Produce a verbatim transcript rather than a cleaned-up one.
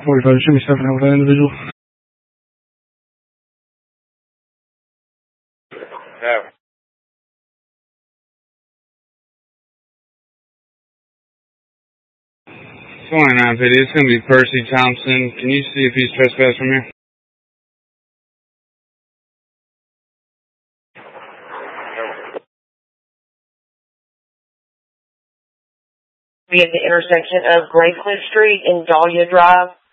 forty-five, show me stepping out with that individual. Yeah. twenty-nine P D, it's going to be Percy Thompson. Can you see if he's trespassed from here? Be at the intersection of Graycliff Street and Dahlia Drive.